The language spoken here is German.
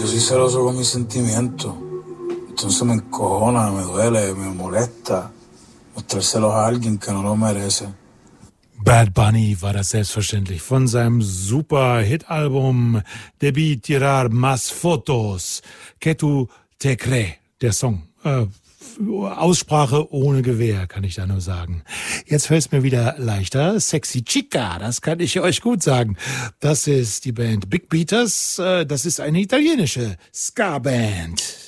yo soy celoso con mis sentimientos. Entonces me encojona, me duele, me molesta mostrárselos a alguien que no lo merece. Bad Bunny war das selbstverständlich von seinem super Hit-Album Debí tirar más fotos, que tu te cree, der Song. Aussprache ohne Gewehr, kann ich da nur sagen. Jetzt fällt es mir wieder leichter. Sexy Chica, das kann ich euch gut sagen. Das ist die Band Big Beaters, das ist eine italienische Ska-Band.